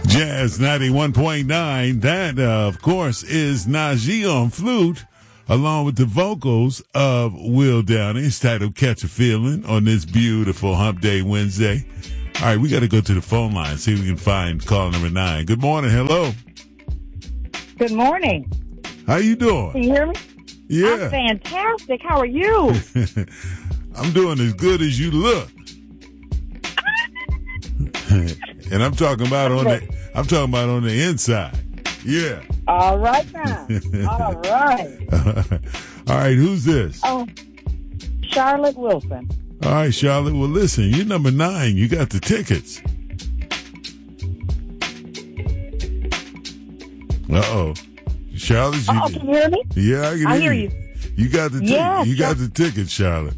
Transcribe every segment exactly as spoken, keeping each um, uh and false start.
Jazz ninety-one point nine. That, uh, of course, is Najee on flute, along with the vocals of Will Downey. It's titled Catch a Feeling on this beautiful Hump Day Wednesday. All right, we got to go to the phone line, see if we can find call number nine. Good morning. Hello. Good morning. How you doing? Can you hear me? Yeah. I'm fantastic. How are you? I'm doing as good as you look. And I'm talking about on the I'm talking about on the inside. Yeah. All right now. All right. All right, who's this? Oh, Charlotte Wilson. All right, Charlotte. Well, listen, you're number nine. You got the tickets. Uh-oh. Charlotte, you, Oh, can you hear me? Yeah, I can I hear, hear you. you. You got the ticket. Yes, you got yes. the ticket, Charlotte.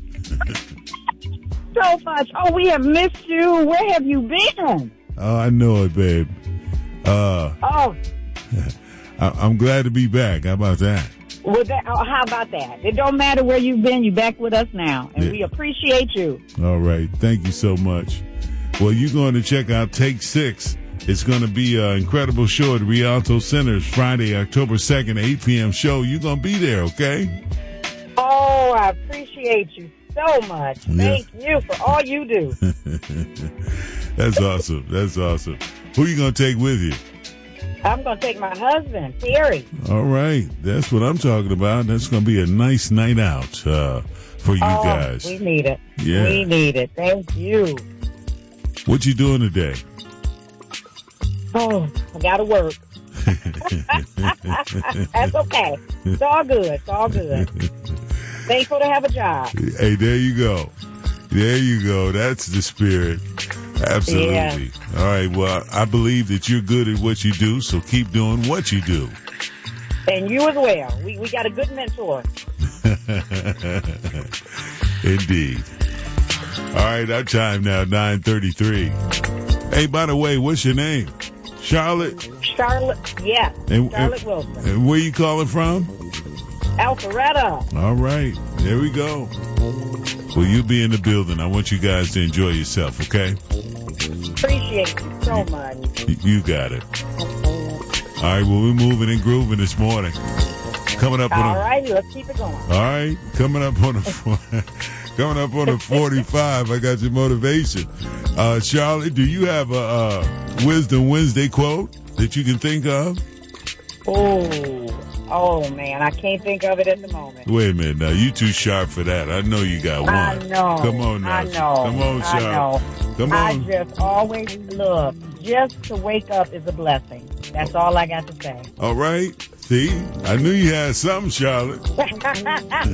So much. Oh, we have missed you. Where have you been? Oh, I know it, babe. Uh, Oh, I, I'm glad to be back. How about that? well, that, oh, how about that? It don't matter where you've been. You're back with us now, and Yeah. we appreciate you. All right. Thank you so much. Well, you're going to check out Take Six. It's going to be an incredible show at Rialto Centers Friday, October second, eight p.m. show. You're going to be there, okay? Oh, I appreciate you so much. Yeah. Thank you for all you do. That's awesome. That's awesome. Who you going to take with you? I'm going to take my husband, Terry. All right. That's what I'm talking about. That's going to be a nice night out uh, for you oh, guys. we need it. Yeah. We need it. Thank you. What you doing today? Oh, I got to work. That's okay. It's all good. It's all good. Thankful to have a job. Hey, there you go. There you go. That's the spirit. Absolutely. Yeah. All right. Well, I believe that you're good at what you do, so keep doing what you do. And you as well. We we got a good mentor. Indeed. All right. Our time now, nine thirty-three. Hey, by the way, what's your name? Charlotte? Charlotte, yeah. And, Charlotte and, Wilson. and where you calling from? Alpharetta. All right. There we go. Well, you be in the building. I want you guys to enjoy yourself, okay? Appreciate you so much. Y- You got it. All right. Well, we're moving and grooving this morning. Coming up on All a, right, let's keep it going. All right. Coming up on a coming up on a forty-five. I got your motivation. Uh, Charlotte, do you have a, uh Wisdom Wednesday quote that you can think of? Oh, oh man, I can't think of it at the moment. Wait a minute. Now you too sharp for that. I know you got one. I know. Come on now. I know. Come on, I Charlotte. know. Come I on. just always look. Just to wake up is a blessing. That's all I got to say. All right. See, I knew you had something, Charlotte.